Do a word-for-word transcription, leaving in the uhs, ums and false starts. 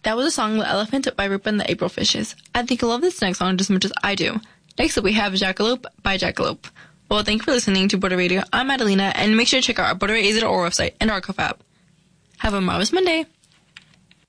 That was a song, The Elephant by Rupa and the April Fishes. I think you'll love this next song just as much as I do. Next up, we have Jackalope by Jackalope. Well, thank you for listening to Border Radio. I'm Adelina, and make sure to check out our Border A Z dot org website and our Arco app. Have a marvelous Monday.